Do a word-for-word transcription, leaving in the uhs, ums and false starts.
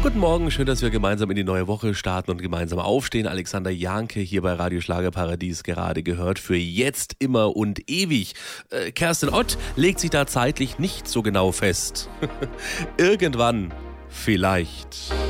Guten Morgen, schön, dass wir gemeinsam in die neue Woche starten und gemeinsam aufstehen. Alexander Jahnke hier bei Radio Schlagerparadies gerade gehört für jetzt, immer und ewig. Äh, Kerstin Ott legt sich da zeitlich nicht so genau fest. Irgendwann vielleicht.